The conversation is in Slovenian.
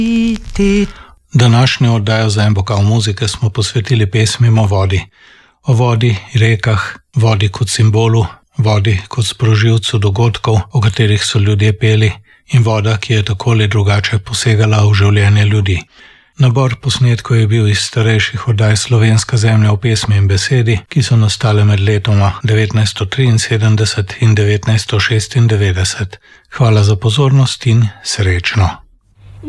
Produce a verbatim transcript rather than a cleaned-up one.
Današnjo oddajo za en bokal muzike smo posvetili pesmim o vodi. O vodi, rekah, vodi kot simbolu, vodi kot sprožilcu dogodkov, o katerih so ljudje peli, in voda, ki je tako ali drugače posegala v življenje ljudi. Nabor posnetkov je bil iz starejših oddaj Slovenska zemlja v pesmi in besedi, ki so nastale med letoma devetnajststo triinsedemdeset in devetnajststo šestindevetdeset. Hvala za pozornost in srečno!